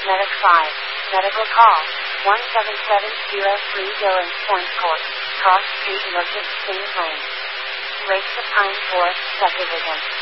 Medic 5. Medical call. 17703 Dillon Point Court. Cross Street Merchant Kings Lane. Lakes of Pine Forest Subdivision.